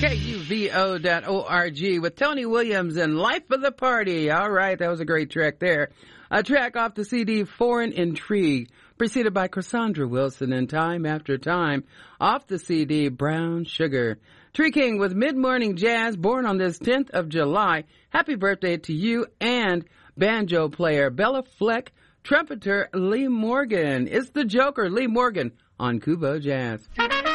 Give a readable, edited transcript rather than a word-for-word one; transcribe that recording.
KUVO.org with Tony Williams and Life of the Party. All right, that was a great track there. A track off the CD Foreign Intrigue, preceded by Cassandra Wilson and Time After Time, off the CD Brown Sugar. Tree King with Mid-Morning Jazz, born on this 10th of July. Happy birthday to you and banjo player Bella Fleck, trumpeter Lee Morgan. It's the Joker, Lee Morgan, on Kubo Jazz.